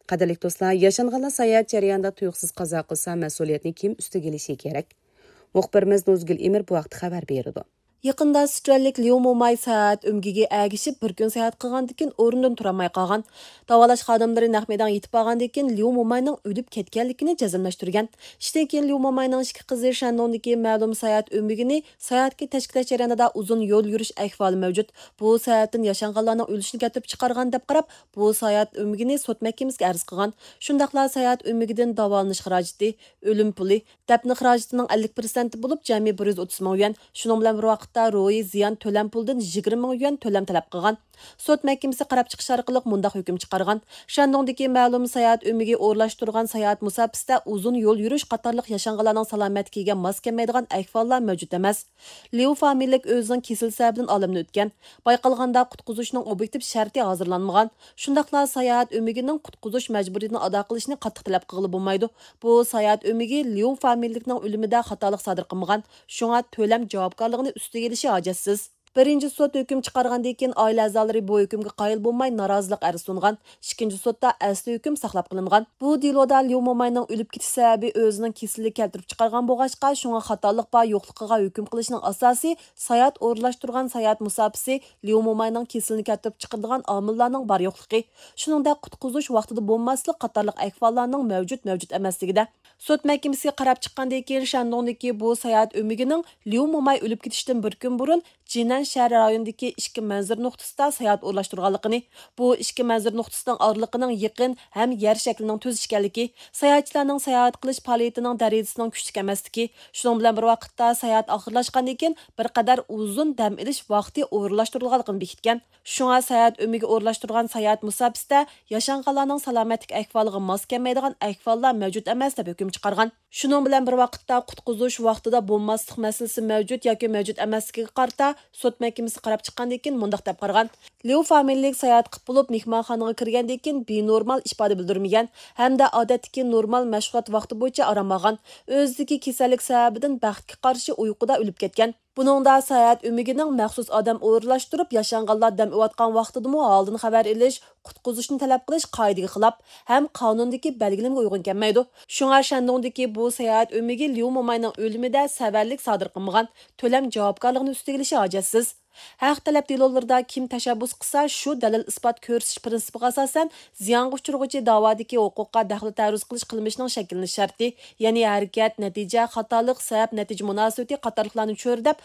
Qadirlik do'stlar, yaşanğanlar sayohat jarayonida tuyuqsiz qazo qilsa, mas'uliyatni kim ustiga olishi kerak? Muxbirimiz Nozgul Emir bu vaqt xabar berdi. Yaqında Avstraliyalik Liu Momay saat ömgiga әгішіп bir kun sayohat qilgandan o'rnidan turamay qolgan. Davolash xodimlari naq maydonga yetib borgandan Liu Momayning o'lib ketganligini jazmlashtirgan. Ishdan keyin Liu Momayning ikki qizi Shandongdagi ma'lum sayohat ömgini sayohatga tashkillash jarayonida uzun yo'l yurish ahvoli mavjud. Bu sayohatdan yashanganlarning o'lishini keltirib chiqargan deb qarab, bu sayohat ömgini sud mahkamasiga arz qilgan. Shundaqla sayohat ömgidan davolanish xarajati, o'lim puli, dafn xarajatining 50% bo'lib, jami 130 ming yuan. Shuning bilan bir vaqt ro'yi ziyon to'lam puldan 20 ming yuan to'lam talab qilgan. Sud mahkamasi qarab chiqish orqali mundaq hukm chiqargan. Shandongdagi ma'lum sayohat o'miga o'rlashtirgan sayohat musofasida uzun yo'l yurish qatorliq yashanganlarning salomatligiga mos kelmaydigan ahvollar mavjud emas. Liu familiyalik o'zining kesil sababidan olamni o'tgan. Bayqalganda qutqizishning obyektiv sharti hozirlanmagan. Shundaqla sayohat o'migining qutqizish majburiyatini ado qilishni qattiq talab qilib bo'lmaydi. Bu sayohat o'migi Liu familiyalikning o'limida xatolik sodir qilmagan. Shunga to'lam javobgarligini ustiga elishi hojatsiz. Birinci sud hüküm çıkargandan keyin oila a'zolari bu hükümge qoyil bo'lmay norozilik arz sungan. Ikkinchi sudda asli hüküm saqlab qilingan. Bu deloda Liu Momayning o'lib ketish sababi o'zining kasallik keltirib chiqargan bo'lg'achqa, shunga xatolik va yo'qligiga hukm qilishning asosi sayohat o'rlashtirgan sayohat musofasi Liu Momayning kasallik keltirib chiqargan omillarning bor yo'qligi. Shuningdek, qutqizish vaqtida bo'lmaslik qatorliq ahvollarning mavjud emasligida. Sud mahkamasiga qarab chiqqandan keyin Shandongdagi bu sayohat o'migining Liu Momay o'lib ketishdan bir kun burun Jinan shahar rayonidagi ikki manzir nuqtasida sayohat o'rlashtirganligini, bu ikki manzir nuqtasining oraliqining yaqin ham yer shaklining tuz ekanligi, sayohatchilarning sayohat qilish faoliyatining darajasining kuchli emasligi, shuning bilan bir vaqtda sayohat oxirlashgandan keyin bir qadar uzun dam olish vaqti o'rlashtirilganligini bekitgan. Shunga sayohat o'miga o'rlashtirgan sayohat musofasida yashanganlarning salomatlik ahvoliga mos kelmaydigan ahvollar mavjud emas deb hukm chiqargan. Shuning bilan bir vaqtda qutqizish vaqtida bo'lmaslik masalasi mavjud yoki mavjud emasligiga qarata sud mahkamasi qarab chiqqandan keyin mundaq deb qargan. Liu familiyalik sayohat qilib bo'lib mehmonxonaga kirgandan keyin benormal ifoda bildirmagan hamda odatdagi normal mashg'ulot vaqti bo'yicha arammagan. O'zidagi kasallik sababidan baxtga qarshi uyquda o'lib ketgan. Buningda sayohat o'migining maxsus odam o'rlashtirib yashanganlar dam olayotgan vaqtidami oldin xabar elish, qutqizishni talab qilish qoidaga xilof ham qonundagi belgilamga uyg'un kelmaydi. Shunga Shandongdagi bu sayohat o'migi Liu Momayning o'limida savarlik sodir qilmagan, to'lam javobgarligini ustiga olishi hojatsiz. Haq talab delollarda kim tashabbus qilsa, shu dalil isbot ko'rsatish prinsipiga asosan ziyonga uchirg'uvchi da'vodagi huquqqa daxl ta'ruz qilish qilmishining shakllanish sharti, ya'ni harakat, natija, xatolik, sabab, natija munosabati qatorliqlarni cho'rdab